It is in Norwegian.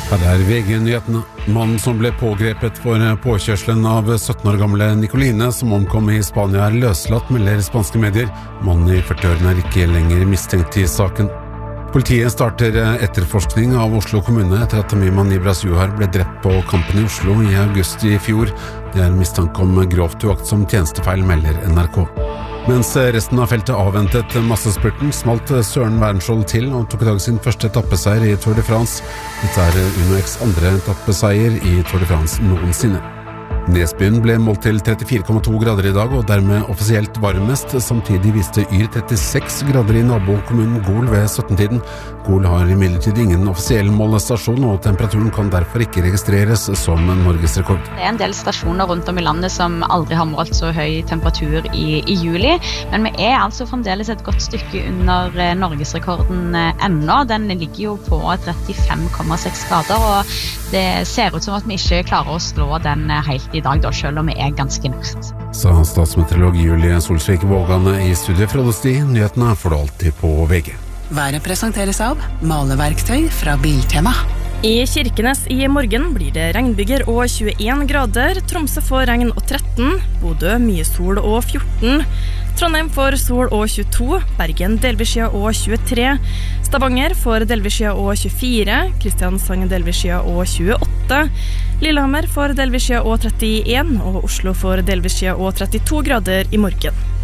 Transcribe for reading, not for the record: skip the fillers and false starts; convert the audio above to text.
Her VG-nyhetene. Mannen som ble pågrepet for påkjørselen av 17 år gamle Nicoline, som omkom i Spania, løslatt, melder spanske medier. Mannen i 40-årene ikke lenger mistenkt i saken. Politiet starter etterforskning av Oslo kommune etter at Tamima Nibras Juhar ble drept på Kampen i Oslo i august i fjor. Det mistanke om grovt uaktsom tjenestefeil, melder NRK. Mens resten av feltet avventet massespurten, smalt Søren Wernskjold til og tok i dag sin første etappeseier i Tour de France. Dette Uno X andre etappeseier i Tour de France noensinne. Nesbyen ble målt til 34,2 grader i dag, og dermed offisielt varmest. Samtidig viste Yr 36 grader i nabokommunen Gol ved 17-tiden. Gol har imidlertid ingen offisiell målestasjon, og temperaturen kan derfor ikke registreres som norgesrekord. Det en del stasjoner rundt om i landet som aldri har målt så høy temperatur i juli, men vi altså fremdeles et godt stykke under norgesrekorden ennå. Den ligger jo på 35,6 grader, og det ser ut som at vi ikke klarer å slå den helt i dag, da, selv om vi ganske nært. Sa statsmeteorolog Julie Solsvik Vågane i studiet fra Odyssey. Nyhetene får du alltid på VG. Været presenteres av maleverktøy fra Biltema. I Kirkenes i morgen blir det regnbyger og 21 grader. Tromsø får regn og 13, Bodø mye sol og 14, Trondheim får sol og 22, Bergen delvis skyet og 23, Stavanger får delvis skyet og 24, Kristiansand delvis skyet og 28, Lillehammer får delvis skyet og 31, og Oslo får delvis skyet og 32 grader i morgen.